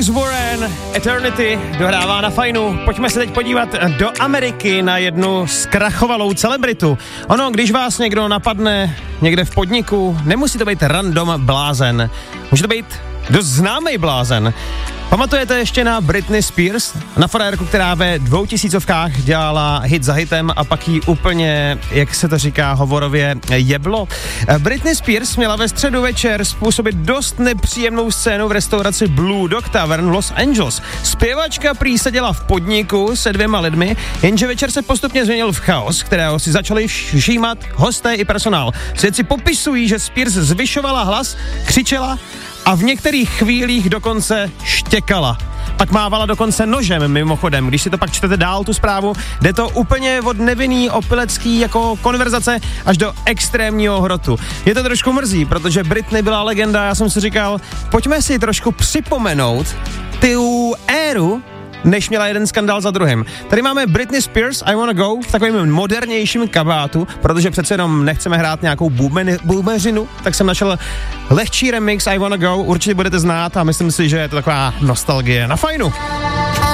Chris Warren, Eternity, dohrává na fajnu. Pojďme se teď podívat do Ameriky na jednu zkrachovalou celebritu. Ono, když vás někdo napadne někde v podniku, nemusí to být random blázen. Může to být dost známý blázen. Pamatujete ještě na Britney Spears? Na frérku, která ve 2000 dělala hit za hitem a pak jí úplně, jak se to říká hovorově, jeblo. Britney Spears měla ve středu večer způsobit dost nepříjemnou scénu v restauraci Blue Dog Tavern v Los Angeles. Zpěvačka prý seděla v podniku se 2 lidmi, jenže večer se postupně změnil v chaos, kterého si začali všímat hosté i personál. Svědci popisují, že Spears zvyšovala hlas, křičela a v některých chvílích dokonce štěkala. Pak mávala dokonce nožem mimochodem. Když si to pak čtete dál tu zprávu, jde to úplně od nevinný opilecký jako konverzace až do extrémního hrotu. Je to trošku mrzí, protože Britney byla legenda, já jsem si říkal, pojďme si trošku připomenout tu éru, než měla jeden skandál za druhým. Tady máme Britney Spears, I Wanna Go, v takovém modernějším kabátu, protože přece jenom nechceme hrát nějakou boomeřinu, tak jsem našel lehčí remix I Wanna Go, určitě budete znát a myslím si, že je to taková nostalgie na fajnu.